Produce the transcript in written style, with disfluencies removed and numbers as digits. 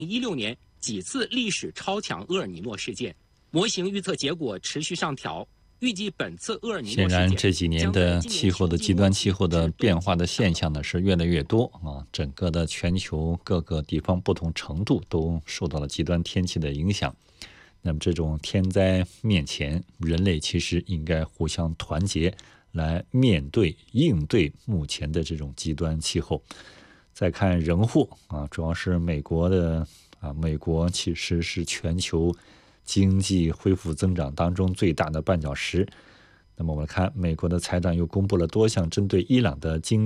2016年几次历史超强厄尔尼诺事件，模型预测结果持续上调。预计本次厄尔尼诺显然，这几年的气候的极端气候的变化的现象呢是越来越多啊，整个的全球各个地方不同程度都受到了极端天气的影响。那么这种天灾面前，人类其实应该互相团结，来面对应对目前的这种极端气候。再看人祸啊，主要是美国其实是全球经济恢复增长当中最大的绊脚石。那么我们看，美国的财长又公布了多项针对伊朗的经